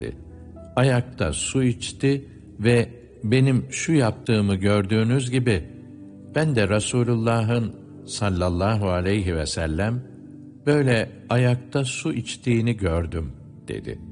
Ayakta su içti ve benim şu yaptığımı gördüğünüz gibi ben de Resulullah'ın sallallahu aleyhi ve sellem böyle ayakta su içtiğini gördüm dedi.